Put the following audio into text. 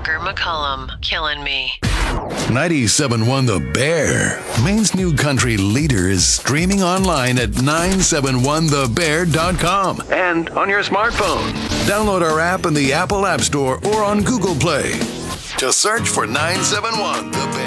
Parker McCollum, killing me. 97.1 The Bear, Maine's new country leader, is streaming online at 971thebear.com and on your smartphone. Download our app in the Apple App Store or on Google Play. Just search for 971 The Bear.